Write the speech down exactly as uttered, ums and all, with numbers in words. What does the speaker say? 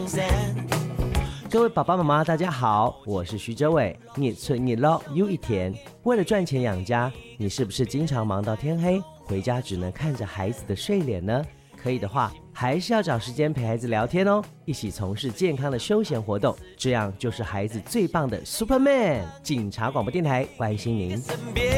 各位爸爸妈妈大家好，我是徐哲伟。你存你捞又一天，为了赚钱养家，你是不是经常忙到天黑，回家只能看着孩子的睡脸呢？可以的话，还是要找时间陪孩子聊天哦，一起从事健康的休闲活动，这样就是孩子最棒的 Superman。警察广播电台关心您。